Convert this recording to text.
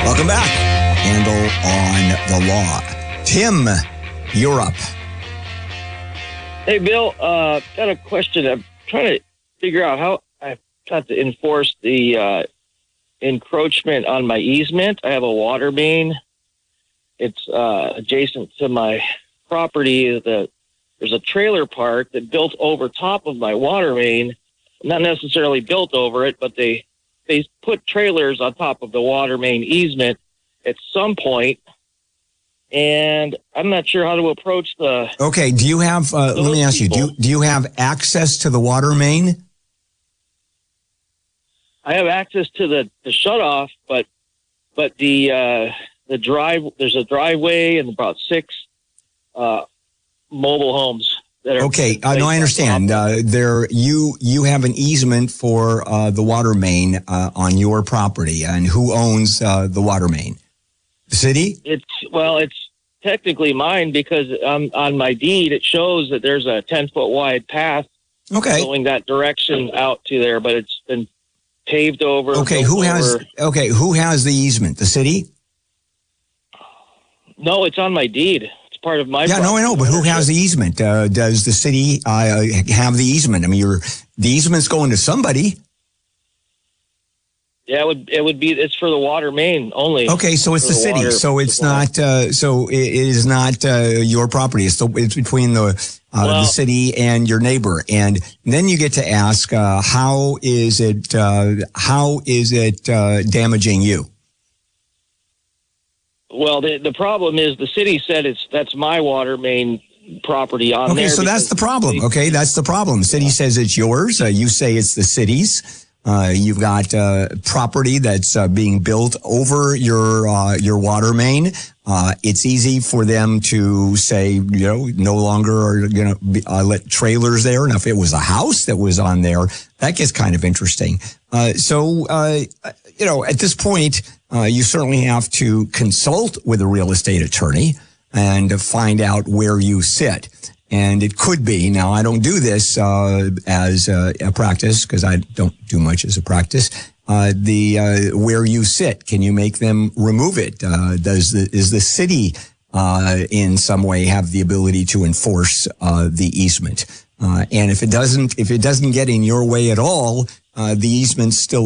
Welcome back. Handel on the Law. Tim, you're up. Hey, Bill, got a question. I'm trying to figure out how I've got to enforce the encroachment on my easement. I have a water main. It's adjacent to my property. There's a trailer park that built over top of my water main. Not necessarily built over it, but they put trailers on top of the water main easement at some point, and I'm not sure how to approach the... Okay, do you have, let me ask you, do you have access to the water main? I have access to the shutoff, but the drive, there's a driveway and about 6 mobile homes that are... Okay, no, I understand. You have an easement for the water main on your property, and who owns the water main? The city? It's technically mine because on my deed it shows that there's a 10-foot wide path going that direction out to there, but it's been paved over. Okay, who has the easement? The city? No, it's on my deed. It's part of my property. No, I know, but who has the easement? Does the city have the easement? I mean, the easement's going to somebody. Yeah, it would be. It's for the water main only. Okay, so it's the city. Water, so it's not. So it is not your property. It's between the city and your neighbor. And then you get to ask, how is it damaging you? Well, the problem is the city said that's my water main property on there. Okay, so that's the problem. Okay, that's the problem. The city says it's yours. You say it's the city's. You've got property that's being built over your water main. It's easy for them to say, no longer are going to let trailers there. Now, if it was a house that was on there, that gets kind of interesting. So at this point, you certainly have to consult with a real estate attorney and find out where you sit. And it could be, now I don't do this as a practice because I don't do much as a practice, where you sit. Can you make them remove it? Is the city in some way have the ability to enforce the easement? And if it doesn't get in your way at all, the easement's still